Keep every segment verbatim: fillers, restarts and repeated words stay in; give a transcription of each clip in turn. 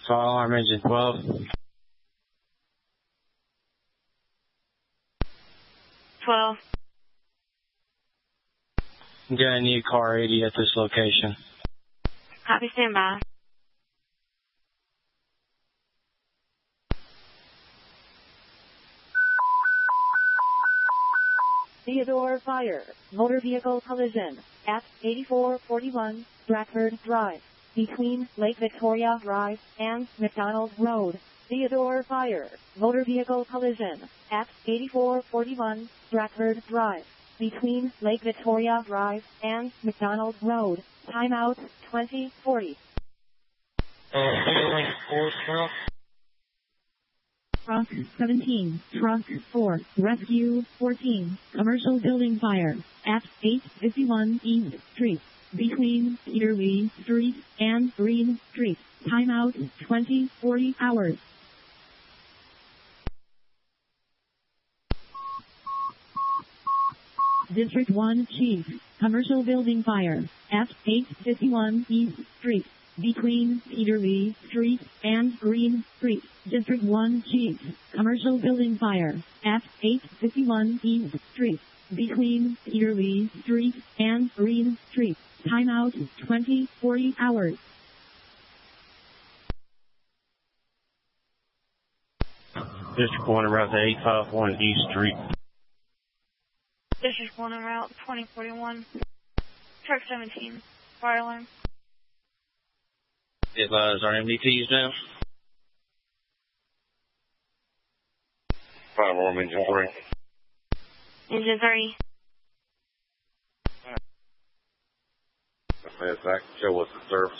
Fire alarm engine twelve. twelve. I'm gonna need car eighty at this location. Copy, stand by. Theodore Fire, motor vehicle collision at eighty-four forty-one Stratford Drive, between Lake Victoria Drive and McDonald Road. Theodore Fire, motor vehicle collision at eighty-four forty-one Stratford Drive, between Lake Victoria Drive and McDonald Road. Timeout twenty forty. Truck seventeen, Truck four, Rescue fourteen, Commercial Building Fire at eight fifty-one East Street, between Peterlee Street and Green Street. Timeout twenty forty hours. District one Chief, Commercial Building Fire at eight fifty-one East Street, between Peterlee Street and Green Street. District one Chief, Commercial Building Fire at eight fifty-one East Street, between Peterlee Street and Green Street. Timeout twenty forty hours. District one route to eight fifty-one East Street. District one en route twenty forty-one. Truck seventeen. Fire alarm. Advise our M D Ts now. Fire alarm engine three. Engine three. That's that. Show us the service.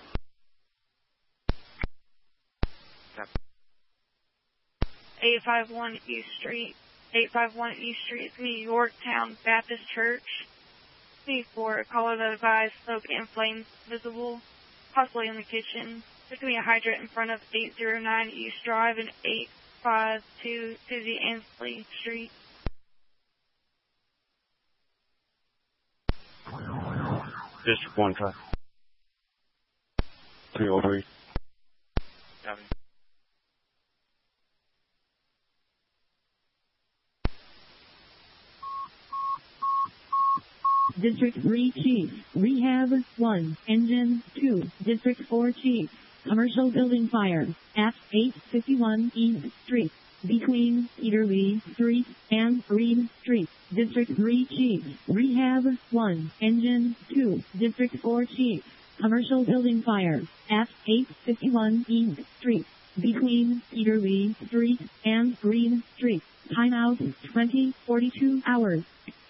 eight fifty-one East Street. eight fifty-one East Street, the Yorktown Baptist Church. C four, caller that advised smoke and flames visible, possibly in the kitchen. There could be a hydrant in front of eight oh nine East Drive and eight fifty-two Susie Ansley Street. District one truck. three oh three. Copy. District three Chief, Rehab one, Engine two. District four Chief, Commercial Building Fire at eight fifty-one East Street, between Peterlee Street and Green Street. District three Chief, Rehab one, Engine two. District four Chief, Commercial Building Fire at eight fifty-one East Street, between Peterlee Street and Green Street. Timeout twenty forty-two hours.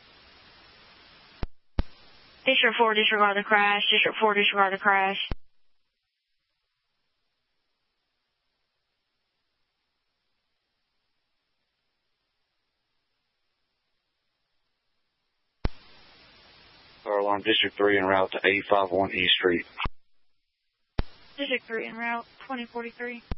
District four, disregard the crash. District four, disregard the crash. Fire alarm District three en route to eight fifty-one East Street. District three en route twenty forty-three.